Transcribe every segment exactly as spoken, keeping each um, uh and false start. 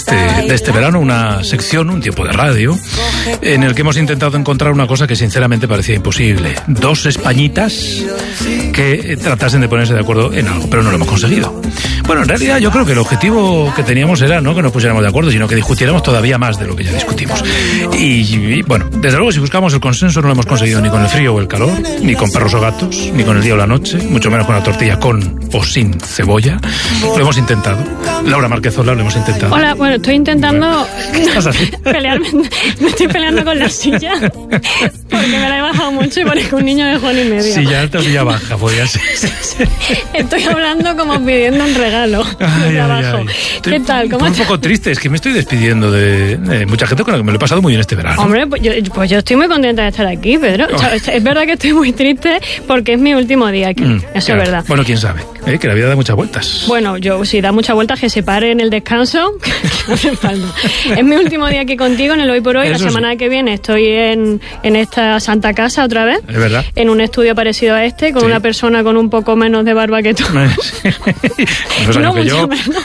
este, de este verano, una sección, un tiempo de radio, en el que hemos intentado encontrar una cosa que sinceramente parecía imposible. Dos españitas que tratasen de ponerse de acuerdo en algo, pero no lo hemos conseguido. Bueno, en realidad yo creo que el objetivo que teníamos era no que nos pusiéramos de acuerdo, sino que discutiéramos todavía más de lo que ya discutimos. Y, y bueno, desde luego si buscamos el consenso no lo hemos conseguido ni con el frío o el calor, ni con perros o gatos, ni con el día o la noche, mucho menos con la tortilla con o sin cebolla. Lo hemos intentado. Laura Márquez-Ola, lo hemos intentado. Hola, bueno, estoy intentando ¿Qué estás haciendo? pelearme, me estoy peleando con la silla porque me la he bajado mucho y parezco un niño de Juan y medio. Silla alta o silla baja, podría ser. Estoy hablando como pidiendo un regalo Ay, de trabajo. ay, ay. Estoy ¿Qué tal? ¿Cómo un estás? poco triste, es que me estoy despidiendo de, de mucha gente con la que me lo he pasado muy bien este verano. Hombre, pues yo, pues yo estoy muy contenta de estar aquí, Pedro. O sea, es verdad que estoy muy triste porque es mi último día aquí. Mm, Eso claro. es verdad. Bueno, quién sabe, ¿eh? Que la vida da muchas vueltas. Bueno, yo si da muchas vueltas que se pare en el descanso, que no hace falta. Es mi último día aquí contigo en el Hoy por Hoy. Eso la semana sí. que viene estoy en, en esta santa casa otra vez. Es verdad. En un estudio parecido a este, con Sí. una persona con un poco menos de barba que tú. Dos años No que mucho yo. menos.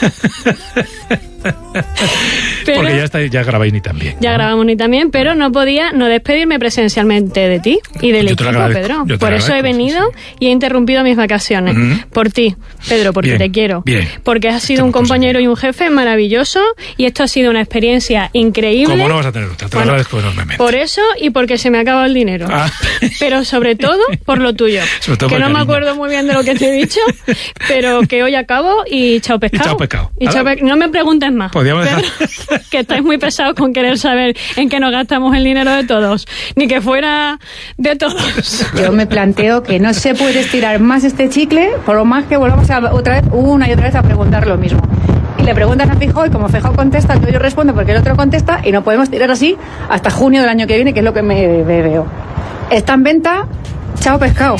Pero- Porque ya, está, ya grabáis ni también. Ya grabamos ni también, pero no podía no despedirme presencialmente de ti y del Yo te lo equipo, agradezco, Pedro. yo te Por lo eso he agradezco, venido sí, y he interrumpido mis vacaciones. Ujú. Por ti, Pedro, porque Bien, te quiero. bien. Porque has sido Esto un hemos compañero conseguido. y un jefe maravilloso y esto ha sido una experiencia increíble. ¿Cómo no vas a tener otra? Te lo Bueno, agradezco enormemente. Por eso y porque se me ha acabado el dinero. Ah. Pero sobre todo por lo tuyo. Sobre todo que por no el me cariño. acuerdo muy bien de lo que te he dicho, pero que hoy acabo y chao pescado. Y chao pescado. Y chao Ahora- pe- No me preguntes más. Podríamos dejar- Pedro, que estáis muy pesados con querer saber en qué nos gastamos el dinero de todos. Ni que fuera de todos. Yo me planteo que no se puede estirar más este chicle, por lo más que volvamos a, otra vez, una y otra vez a preguntar lo mismo. Y le preguntan a Feijóo y como Feijóo contesta, yo respondo porque el otro contesta y no podemos tirar así hasta junio del año que viene, que es lo que me, me veo. Está en venta, chao pescado.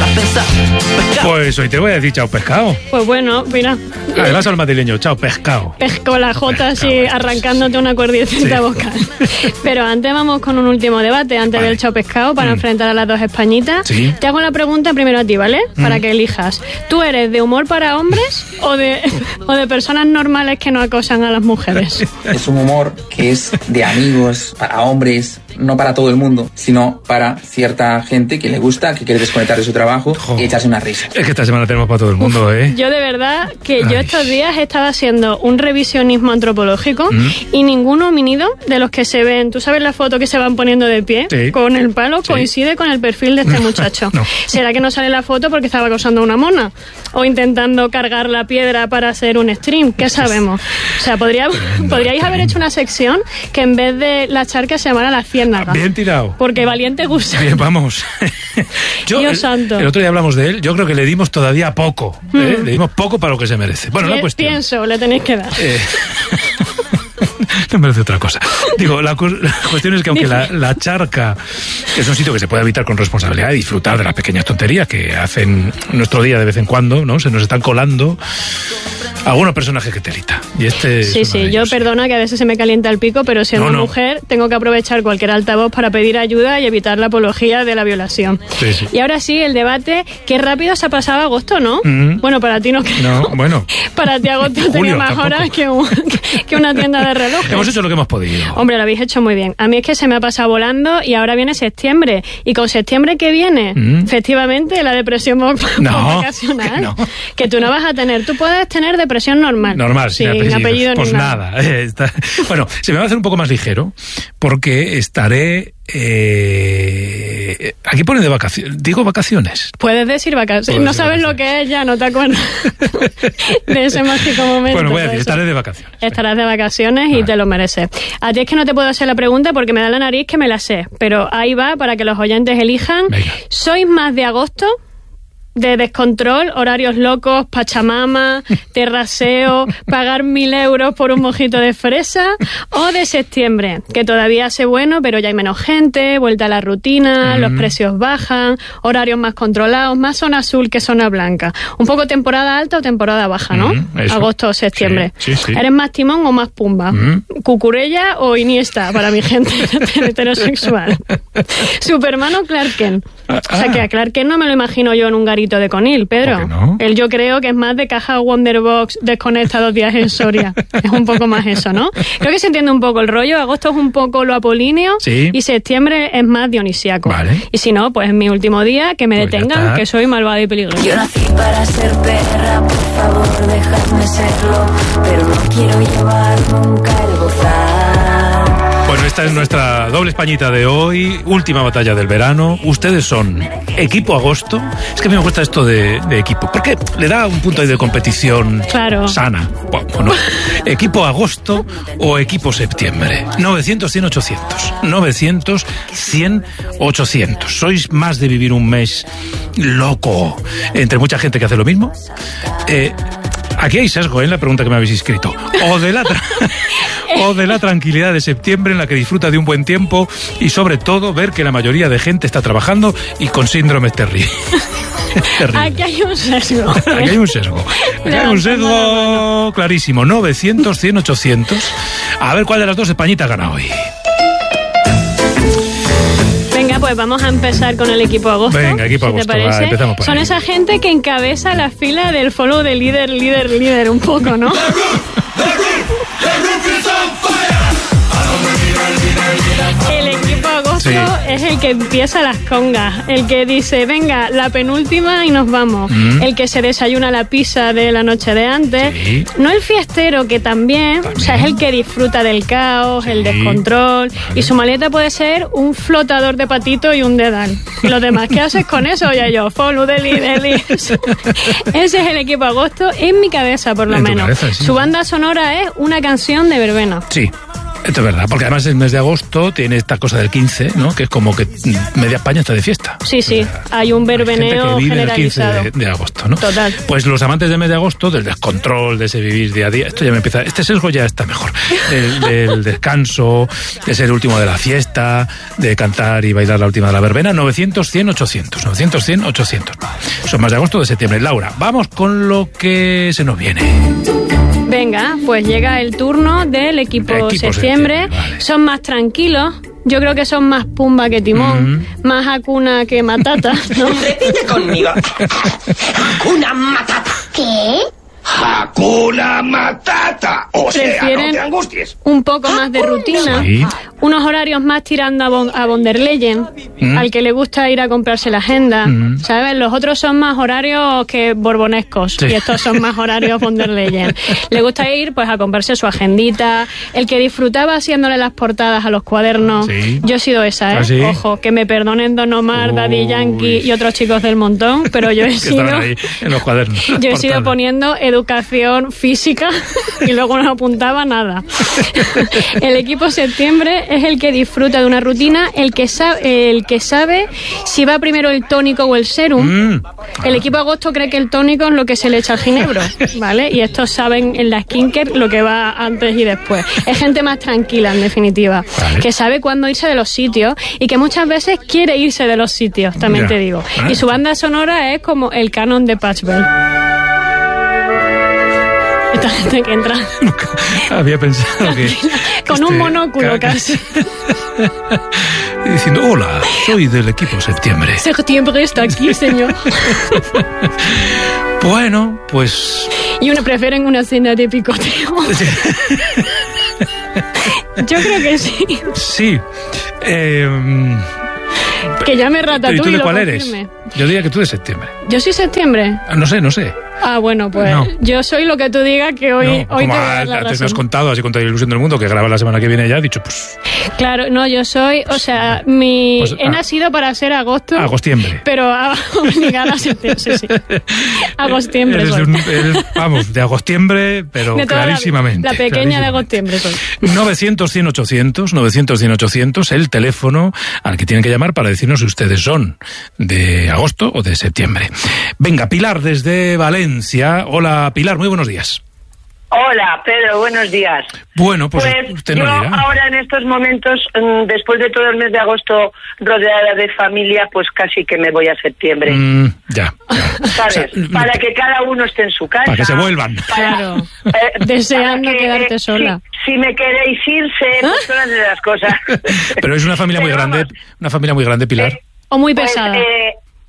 Pues hoy te voy a decir chao pescado. Pues bueno, mira, Además al madrileño, chao pescado. pesco la J así Pescado, arrancándote una cuerdecita Sí. vocal. Pero antes vamos con un último debate, antes Vale. del chao pescado, para Mm. enfrentar a las dos españitas. Sí. Te hago la pregunta primero a ti, ¿vale? Para que elijas. ¿Tú eres de humor para hombres o de, o de personas normales que no acosan a las mujeres? Es un humor que es de amigos, para hombres, no para todo el mundo, sino para cierta gente que le gusta, que quiere desconectar de su trabajo Jo. y echarse una risa. Es que esta semana tenemos para todo el mundo, ¿eh? Yo de verdad que yo Ay. estos días estaba haciendo un revisionismo antropológico Mm. y ningún homínido de los que se ven, tú sabes la foto que se van poniendo de pie Sí. con el palo, Sí. coincide con el perfil de este muchacho. No. ¿Será que no sale la foto porque estaba acosando a una mona? ¿O intentando cargar la piedra para hacer un stream? ¿Qué sabemos? O sea, podría, podríais haber hecho una sección que en vez de la charca se llamara la ciénaga. Bien tirado. Porque valiente gusta. Bien, vamos. Dios el, santo. el otro día hablamos de él. Yo creo que le dimos todavía poco. ¿eh? Mm. Le dimos poco para lo que se merece. Bueno, la Pi- cuestión. Pienso, le tenéis que dar. Eh, no merece otra cosa. Digo, la, cu- la cuestión es que aunque la, la charca es un sitio que se puede habitar con responsabilidad y disfrutar de las pequeñas tonterías que hacen nuestro día de vez en cuando, ¿no? Se nos están colando algunos personajes que telita. Y este es Sí, uno sí, de yo ellos. perdona que a veces se me calienta el pico, pero siendo No, no. mujer tengo que aprovechar cualquier altavoz para pedir ayuda y evitar la apología de la violación. Sí, sí. Y ahora sí, el debate, qué rápido se ha pasado agosto, ¿no? Mm. Bueno, para ti no creo. No, bueno. Para ti agosto Julio, tenía más tampoco. horas que, un- que una tienda de relojes. Hemos hecho lo que hemos podido. Hombre, lo habéis hecho muy bien. A mí es que se me ha pasado volando y ahora viene septiembre. Y con septiembre que viene, Mm. efectivamente, la depresión mo- No, vacacional. que no. Que tú no vas a tener. Tú puedes tener depresión normal. Normal, sin, sin apellido Pues ni nada. nada. eh, está- Bueno, se me va a hacer un poco más ligero porque estaré... eh, Aquí pone de vacaciones. Digo vacaciones. Puedes decir vacaciones. Puedo No decir sabes lo vacaciones. que es ya, no te acuerdas de ese mágico momento. Bueno, voy a decir, Pues, estaré de vacaciones. estarás de vacaciones y Vale. te lo mereces. A ti es que no te puedo hacer la pregunta porque me da la nariz que me la sé. Pero ahí va para que los oyentes elijan. Venga. ¿Sois más de agosto? De descontrol, horarios locos, pachamama, terraseo, pagar mil euros por un mojito de fresa, o de septiembre, que todavía hace bueno, pero ya hay menos gente, vuelta a la rutina, Mm. los precios bajan, horarios más controlados, más zona azul que zona blanca. Un poco temporada alta o temporada baja, ¿no? Mm, eso. Agosto o septiembre. Sí, sí, sí. ¿Eres más timón o más pumba? Mm. ¿Cucurella o Iniesta para mi gente heterosexual? ¿Superman o Clark Kent? O sea, Ah. que a Clark Kent no me lo imagino yo en un garito poquito de Conil, Pedro. ¿Por qué no? Él yo creo que es más de caja Wonderbox desconecta dos días en Soria. Es un poco más eso, ¿no? Creo que se entiende un poco el rollo. Agosto es un poco lo apolíneo sí. y septiembre es más dionisíaco. Vale. Y si no, pues es mi último día, que me pues detengan, que soy malvada y peligrosa. Yo nací para ser perra, por favor, dejadme serlo, pero no quiero llevar nunca el gozar. Bueno, esta es nuestra doble españita de hoy, última batalla del verano. Ustedes son equipo agosto. Es que a mí me gusta esto de, de equipo, porque le da un punto ahí de competición claro. sana. Bueno, equipo agosto o equipo septiembre. novecientos, cien, ochocientos. novecientos, cien, ochocientos. ¿Sois más de vivir un mes loco entre mucha gente que hace lo mismo? Eh... Aquí hay sesgo, ¿eh? En la pregunta que me habéis escrito. O de, la tra- o de la tranquilidad de septiembre en la que disfruta de un buen tiempo y sobre todo ver que la mayoría de gente está trabajando y con síndromes terribles. Aquí hay un sesgo. Aquí hay un sesgo. Aquí hay un sesgo clarísimo. novecientos, cien, ochocientos. A ver cuál de las dos españitas gana hoy. Pues vamos a empezar con el equipo agosto. Venga, equipo si agosto, te parece. Va, empezamos por Son ahí. Esa gente que encabeza la fila del follow de líder, líder, líder, un poco, ¿no? El equipo agosto sí. es el que empieza las congas, el que dice, venga, la penúltima y nos vamos. Mm. El que se desayuna la pizza de la noche de antes. Sí. No el fiestero, que también, también, o sea, es el que disfruta del caos, sí. el descontrol. Vale. Y su maleta puede ser un flotador de patito y un dedal. Y los demás, ¿qué haces con eso? Oye, yo, follow, deli, deli. Ese es el equipo agosto, en mi cabeza, por lo en menos. Cabeza, sí. Su banda sonora es una canción de verbena. Sí. Esto es verdad, porque además el mes de agosto tiene esta cosa del quince, ¿no? Que es como que media España está de fiesta. Sí, sí, o sea, hay un verbeneo hay gente que vive generalizado. El quince de, de agosto, ¿no? Total. Pues los amantes del mes de agosto, del descontrol, de ese vivir día a día, esto ya me empieza, este sesgo ya está mejor. Del, del descanso, de ser el último de la fiesta, de cantar y bailar la última de la verbena, novecientos, cien, ochocientos. novecientos, cien, ochocientos. Son más de agosto o de septiembre. Laura, vamos con lo que se nos viene. Venga, pues llega el turno del equipo, equipo septiembre. septiembre vale. Son más tranquilos. Yo creo que son más Pumba que Timón, mm-hmm. más Hakuna que Matata, ¿no? Repite conmigo. Hakuna Matata. ¿Qué? Hakuna Matata. O Prefieren sea, no te angusties. Un poco más de rutina, sí. unos horarios más tirando a, bon, a von der Leyen, mm. al que le gusta ir a comprarse la agenda, mm. ¿sabes? Los otros son más horarios que borbonescos, sí. y estos son más horarios von der Leyen. Le gusta ir pues a comprarse su agendita, el que disfrutaba haciéndole las portadas a los cuadernos. Sí. Yo he sido esa, ¿eh? ¿Ah, sí? Ojo, que me perdonen Don Omar, Uy. Daddy Yankee y otros chicos del montón, pero yo he sido... ahí en los cuadernos. Yo he portadas. sido poniendo educación física y luego no apuntaba nada. El equipo septiembre es el que disfruta de una rutina, el que sabe, el que sabe si va primero el tónico o el serum. Mm. El equipo agosto cree que el tónico es lo que se le echa al ginebro, ¿vale? Y estos saben en la skincare lo que va antes y después. Es gente más tranquila, en definitiva, vale. que sabe cuándo irse de los sitios y que muchas veces quiere irse de los sitios, también ya. te digo. Y su banda sonora es como el canon de Patchwell. Esta gente que entra. Nunca había pensado que. Con este, un monóculo ca- casi. Y diciendo, hola, soy del equipo septiembre. Septiembre está aquí, señor. Bueno, pues. Y uno prefieren una cena de picoteo. Yo creo que sí. Sí. Eh, que llame Ratatouille. ¿Y tú de lo cuál confirme. eres? Yo diría que tú de septiembre. ¿Yo soy septiembre? No sé, no sé. Ah, bueno, pues no. yo soy lo que tú digas que hoy, no, hoy como te voy a dar la antes razón. me has contado, así con toda la ilusión del mundo, que graba la semana que viene ya, he dicho, pues... Claro, no, yo soy, o sea, mi pues, he ah, nacido para ser agosto. Agostiembre. Pero obligada a septiembre, sí, sí. Agostiembre eres soy. Un, eres, vamos, de agostiembre, pero de clarísimamente. La, la pequeña de agostiembre soy. novecientos, cien, ochocientos, novecientos, cien, ochocientos, el teléfono al que tienen que llamar para decirnos si ustedes son de agosto o de septiembre. Venga, Pilar desde Valencia. Hola, Pilar, muy buenos días. Hola, Pedro, buenos días. Bueno, pues, pues usted yo no dirá. Ahora en estos momentos, después de todo el mes de agosto rodeada de familia, pues casi que me voy a septiembre. Mm, ya, ya. ¿Sabes? O sea, para que cada uno esté en su casa. Para que se vuelvan. Para, claro. eh, Deseando para que, quedarte sola. Si, si me queréis irse, pues todas de las cosas. Pero es una familia muy Pero grande, vamos, una familia muy grande, Pilar. Eh, o muy pues, pesada. Eh,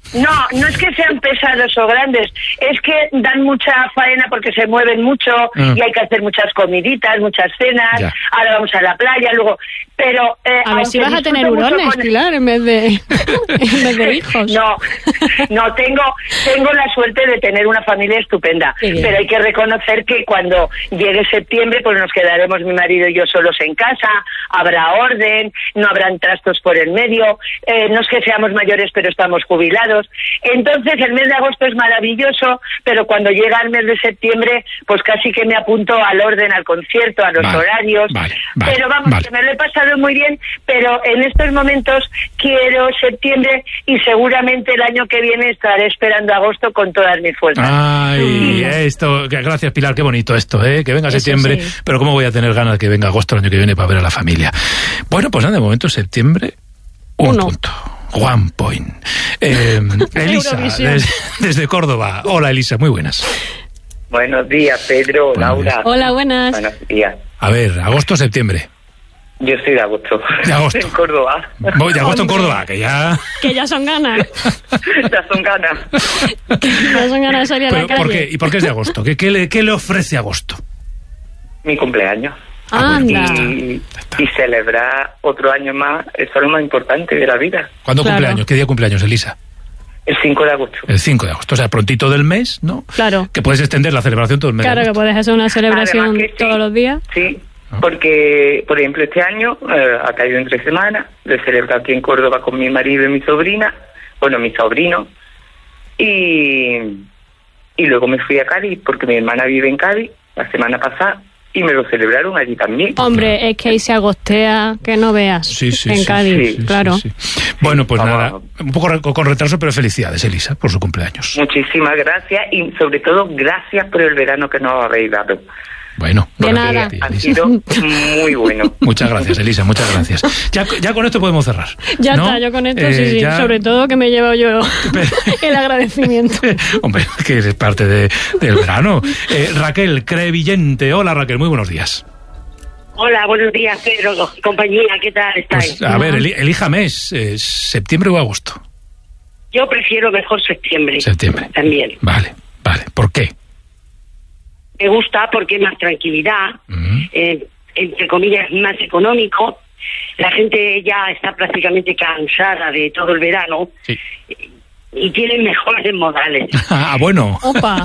No, no es que sean pesados o grandes, es que dan mucha faena porque se mueven mucho mm. y hay que hacer muchas comiditas, muchas cenas, ya. Ahora vamos a la playa, luego... Pero, eh, a ver si vas a tener hurones, con... Pilar, en vez de, en vez de hijos. No, no, tengo tengo la suerte de tener una familia estupenda, pero hay que reconocer que cuando llegue septiembre pues nos quedaremos mi marido y yo solos en casa, habrá orden, no habrán trastos por el medio, eh, no es que seamos mayores pero estamos jubilados. Entonces el mes de agosto es maravilloso, pero cuando llega el mes de septiembre pues casi que me apunto al orden, al concierto, a los vale, horarios, vale, vale, pero vamos, vale. que me lo he pasado muy bien, pero en estos momentos quiero septiembre y seguramente el año que viene estaré esperando agosto con todas mis fuerzas. Ay, esto, gracias Pilar, qué bonito esto, ¿eh? Que venga Eso septiembre, sí. Pero cómo voy a tener ganas de que venga agosto el año que viene para ver a la familia. Bueno, pues nada, de momento septiembre, un Uno. punto. One point. Eh, Elisa, desde, desde Córdoba. Hola Elisa, muy buenas. Buenos días, Pedro, buenos Laura. Días. Hola, buenas. Buenos días. A ver, agosto o septiembre. Yo soy de agosto. De agosto. En Córdoba. Voy de agosto en Córdoba, que ya... Que ya son ganas. Ya son ganas. Ya son ganas de salir a la calle. ¿Por qué? ¿Y por qué es de agosto? ¿Qué, qué, le, qué le ofrece agosto? Mi cumpleaños. Ah, bueno, y, y celebrar otro año más, eso es lo más importante de la vida. ¿Cuándo claro. cumpleaños? ¿Qué día cumpleaños, Elisa? El cinco de agosto. El cinco de agosto, o sea, prontito del mes, ¿no? Claro. Que puedes extender la celebración todo el mes. Claro, que puedes hacer una celebración sí, todos los días. Sí, porque, por ejemplo, este año eh, ha caído entre semanas, lo he celebrado aquí en Córdoba con mi marido y mi sobrina, bueno, mi sobrino, y, y luego me fui a Cádiz, porque mi hermana vive en Cádiz, la semana pasada, y me lo celebraron allí también. Hombre, es que ahí se agostea, que no veas, sí, sí, en sí, Cádiz, sí, claro. Sí, sí. Bueno, pues Vamos. nada, un poco con retraso, pero felicidades, Elisa, por su cumpleaños. Muchísimas gracias, y sobre todo, gracias por el verano que nos habéis dado. Bueno, de bueno, nada. Ha sido muy bueno. Muchas gracias, Elisa, muchas gracias. Ya, ya con esto podemos cerrar. Ya ¿no? está, yo con esto eh, sí, sí. Ya... Sobre todo que me he llevado yo el agradecimiento. Hombre, que es parte de, del verano. Eh, Raquel Crevillente, hola Raquel, muy buenos días. Hola, buenos días, Pedro, compañía, ¿qué tal estáis? Pues, a ver, el, elija mes, eh, ¿septiembre o agosto? Yo prefiero mejor septiembre. Septiembre. También. Vale, vale. ¿Por qué? Me gusta porque hay más tranquilidad, uh-huh. eh, entre comillas, más económico. La gente ya está prácticamente cansada de todo el verano. Sí. Y tienen mejores modales. Ah, bueno. Opa.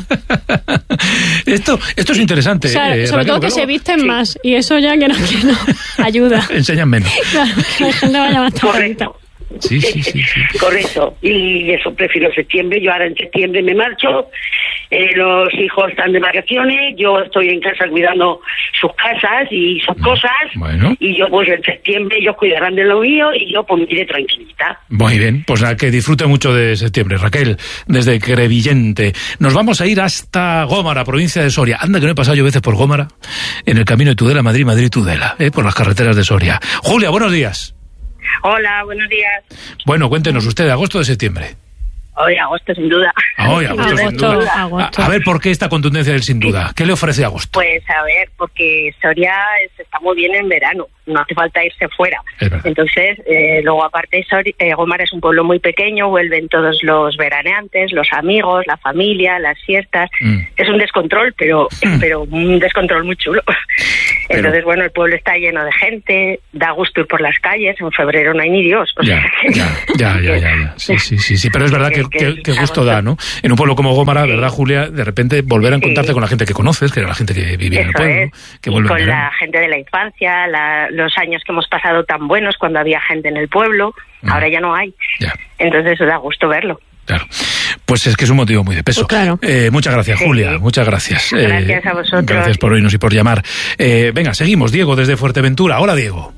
esto, esto es interesante. O sea, eh, sobre Raquel, todo que luego... se visten sí. más. Y eso ya que no, que no ayuda. Enseñan menos. Claro, que la gente vaya más correcto. Sí, sí, sí, sí. Correcto. Y eso prefiero septiembre. Yo ahora en septiembre me marcho. Eh, los hijos están de vacaciones, yo estoy en casa cuidando sus casas y sus cosas, bueno. Y yo pues en septiembre ellos cuidarán de lo mío y yo pues me iré tranquilita. Muy bien, pues nada, que disfrute mucho de septiembre. Raquel, desde Crevillente. Nos vamos a ir hasta Gómara, provincia de Soria. Anda que no he pasado yo veces por Gómara, en el camino de Tudela, Madrid, Madrid-Tudela, ¿eh? Por las carreteras de Soria. Julia, buenos días. Hola, buenos días. Bueno, cuéntenos usted, agosto o de septiembre. Hoy agosto, sin duda. Hoy agosto, agosto, sin duda. Agosto. A, a ver, ¿por qué esta contundencia del sin duda? ¿Qué le ofrece agosto? Pues a ver, porque Soria está muy bien en verano, no hace falta irse fuera. Entonces, eh, luego aparte, Soria, eh, Gómara es un pueblo muy pequeño, vuelven todos los veraneantes, los amigos, la familia, las fiestas. Mm. Es un descontrol, pero, mm. pero un descontrol muy chulo. Pero... Entonces, bueno, el pueblo está lleno de gente, da gusto ir por las calles, en febrero no hay ni Dios. O ya, sea, ya, ya, ya, ya, ya. Sí, sí, sí, sí, pero es verdad que, que, que gusto da, ¿no? En un pueblo como Gómara, sí. ¿Verdad, Julia? De repente volver a encontrarte sí. con la gente que conoces, que era la gente que vivía Eso en el pueblo. Es. Que y vuelve con la gente de la infancia, la, los años que hemos pasado tan buenos cuando había gente en el pueblo, mm. ahora ya no hay. Ya. Entonces da gusto verlo. Claro, pues es que es un motivo muy de peso. Pues claro. eh, muchas gracias, sí. Julia, muchas gracias. Gracias eh, a vosotros. Gracias por oírnos y por llamar. Eh, venga, seguimos. Diego, desde Fuerteventura. Hola, Diego.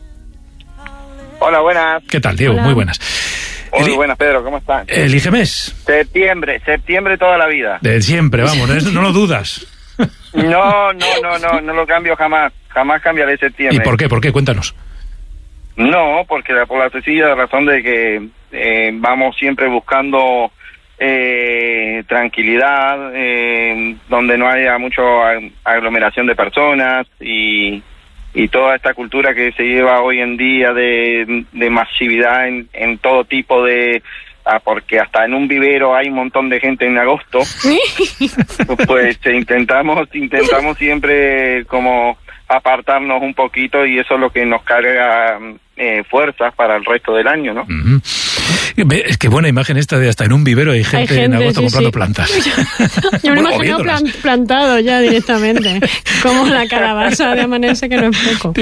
Hola, buenas. ¿Qué tal, Diego? Hola. Muy buenas. Muy Eli... buenas, Pedro, ¿cómo estás? Elige mes. Septiembre, septiembre toda la vida. De siempre, vamos, no, no lo dudas. No, no, no, no, no lo cambio jamás. Jamás cambiaré septiembre. ¿Y por qué? ¿Por qué? Cuéntanos. No, porque por la sencilla razón de que eh, vamos siempre buscando eh, tranquilidad, eh, donde no haya mucha aglomeración de personas y, y toda esta cultura que se lleva hoy en día de, de masividad en, en todo tipo de ah, porque hasta en un vivero hay un montón de gente en agosto, pues intentamos, intentamos siempre como apartarnos un poquito y eso es lo que nos carga eh, fuerzas para el resto del año, ¿no? Uh-huh. Es que buena imagen esta de hasta en un vivero hay gente, hay gente en agosto sí, comprando sí. plantas. Yo me bueno, imagino plan, plantado ya directamente, como la calabaza de Amanece, que no es poco.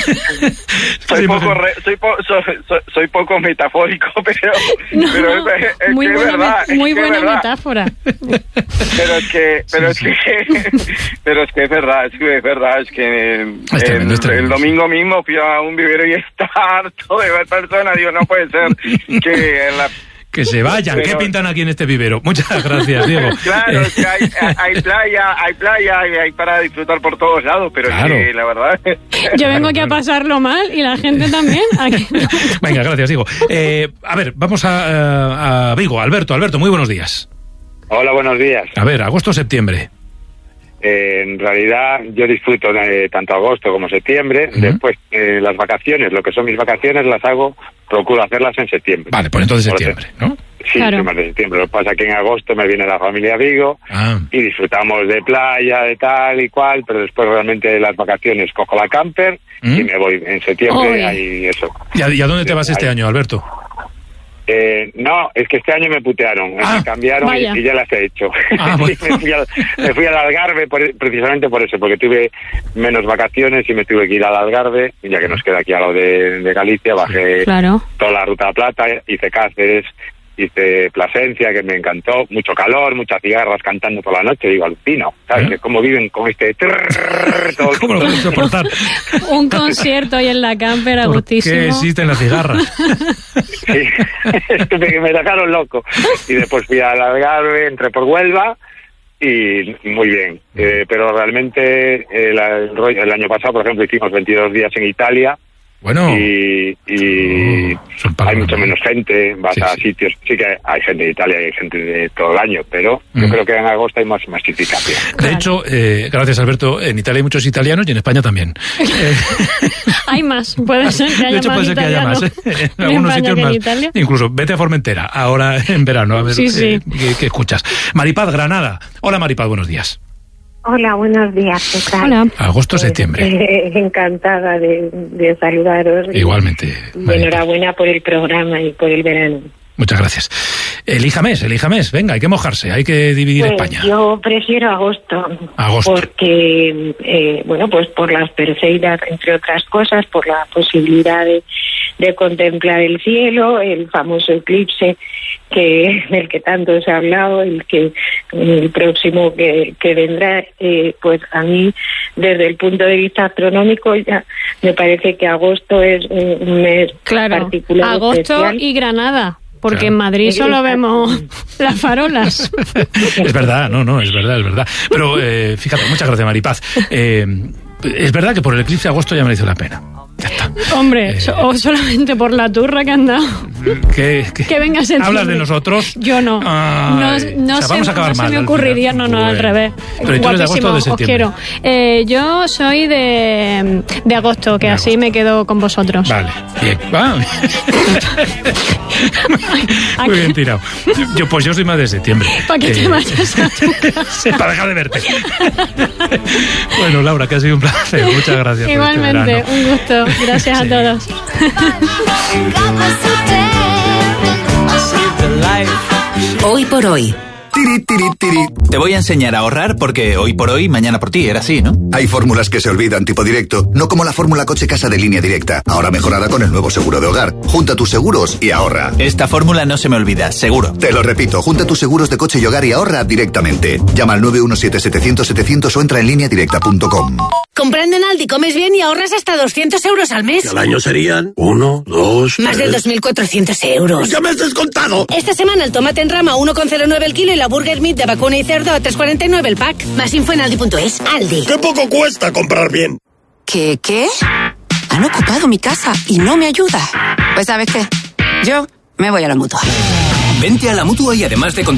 soy, poco re, soy, po, soy, soy, soy poco metafórico, pero, no, pero es, es muy que buena, es verdad. Muy es que buena es verdad. metáfora. Pero es que, pero sí, es que, sí. pero es que es verdad, es que es verdad, es que es tremendo, el, es tremendo, el domingo mismo fui a un vivero y está harto de personas, digo, no puede ser que en la que se vayan. Pero... ¿Qué pintan aquí en este vivero? Muchas gracias, Diego. Claro, es que hay, hay playa, hay playa y hay para disfrutar por todos lados, pero claro. Es que la verdad... Yo vengo aquí a pasarlo mal y la gente también. Aquí... Venga, gracias, Diego. Eh, a ver, vamos a, a Vigo. Alberto, Alberto, muy buenos días. Hola, buenos días. A ver, agosto o septiembre. Eh, en realidad yo disfruto de tanto agosto como septiembre. Uh-huh. Después eh, las vacaciones, lo que son mis vacaciones las hago, procuro hacerlas en septiembre. Vale, pues entonces septiembre, ¿no? Sí, claro. Más de septiembre. Lo que pasa es que en agosto me viene la familia a Vigo ah. y disfrutamos de playa, de tal y cual, pero después realmente de las vacaciones cojo la camper ¿Mm? y me voy en septiembre. Ahí eso. ¿Y a, y a dónde te vas este ahí. año, Alberto? Eh, no, es que este año me putearon, ah, me cambiaron y, y ya las he hecho. Ah, bueno. me, fui al, me fui al Algarve por, precisamente por eso, porque tuve menos vacaciones y me tuve que ir al Algarve, ya que nos queda aquí a lo de, de Galicia, bajé claro. toda la Ruta a Plata, hice Cáceres, hice Plasencia, que me encantó, mucho calor, muchas cigarras cantando por la noche, digo, alucino, ¿sabes? ¿Eh? ¿Cómo viven con este... Trrr, todo ¿Cómo lo pueden soportar? Un concierto ahí en la camper a gustísimo. ¿Qué existen las cigarras? Sí, que me dejaron loco. Y después fui al Algarve, entré por Huelva, y muy bien. Eh, pero realmente el, el, el año pasado, por ejemplo, hicimos veintidós días en Italia. Bueno. Y, y oh, hay mucho menos gente, vas sí, a sí. sitios, sí que hay gente de Italia y hay gente de todo el año, pero mm. yo creo que en agosto hay más masificación. De hecho, eh, gracias Alberto, en Italia hay muchos italianos y en España también. eh. Hay más, puede ser que haya de hecho, más puede ser que haya más, ¿eh? En algunos sitios más. Italia. Incluso vete a Formentera, ahora en verano, a ver sí, sí. Eh, qué, qué escuchas. Maripaz, Granada. Hola Maripaz, buenos días. Hola, buenos días. ¿Qué tal? Hola. Agosto, septiembre. Eh, encantada de, de saludaros. Igualmente. Y, y enhorabuena por el programa y por el verano. Muchas gracias. Elija mes, elija mes. Venga, hay que mojarse, hay que dividir pues España. Yo prefiero agosto. Agosto. Porque, eh, bueno, pues por las Perseidas, entre otras cosas, por la posibilidad de, de contemplar el cielo, el famoso eclipse que del que tanto se ha hablado, el que el próximo que, que vendrá, eh, pues a mí desde el punto de vista astronómico ya me parece que agosto es un mes claro, particular. Agosto especial. Y Granada. Porque claro. En Madrid Sí, solo exacto. vemos las farolas. Es verdad, no, no, es verdad, es verdad. Pero eh, fíjate, muchas gracias Maripaz. Eh, es verdad que por el eclipse de agosto ya merece la pena. Ya está. Hombre, eh, o solamente por la turra que han dado. Que, que, que venga septiembre. ¿Hablas de nosotros? Yo no. Ay, no no, o sea, vamos se, a acabar no se mal, me ocurriría, no, no, bueno. Al revés. Pero tú eres de agosto o de septiembre. Os quiero. Eh, yo soy de, de agosto, que de así agosto. Me quedo con vosotros. Vale, bien. Ah. Muy bien tirado. Yo, pues yo soy más de septiembre. Para que eh, te vayas a tu casa. Para dejar de verte. Bueno, Laura, que ha sido un placer. Muchas gracias. Igualmente, por este un gusto. Gracias sí. a todos. Hoy por hoy. Tiri, tiri, tiri. Te voy a enseñar a ahorrar porque hoy por hoy, mañana por ti, era así, ¿no? Hay fórmulas que se olvidan, tipo directo, no como la fórmula coche casa de Línea Directa, ahora mejorada con el nuevo seguro de hogar. Junta tus seguros y ahorra. Esta fórmula no se me olvida, seguro. Te lo repito, junta tus seguros de coche y hogar y ahorra directamente. Llama al nueve uno siete, setecientos, setecientos o entra en línea directa punto com. Comprando en Aldi comes bien y ahorras hasta doscientos euros al mes. Y al año serían uno, dos, Más tres. de dos mil cuatrocientos euros. ¡Ya me has descontado! Esta semana el tomate en rama uno coma cero nueve el kilo y la burger meat de vacuna y cerdo a tres cuarenta y nueve el pack. Más info en aldi punto es. Aldi. ¡Qué poco cuesta comprar bien! ¿Qué, qué? Han ocupado mi casa y no me ayuda. Pues ¿sabes qué? Yo me voy a la Mutua. Vente a la Mutua y además de contar